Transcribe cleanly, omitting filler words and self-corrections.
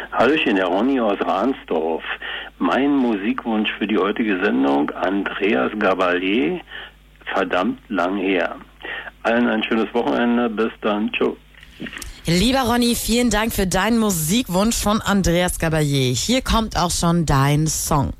Hallöchen, der Ronny aus Ransdorf. Mein Musikwunsch für die heutige Sendung, Andreas Gabalier, verdammt lang her. Allen ein schönes Wochenende, bis dann, ciao. Lieber Ronny, vielen Dank für deinen Musikwunsch von Andreas Gabalier. Hier kommt auch schon dein Song.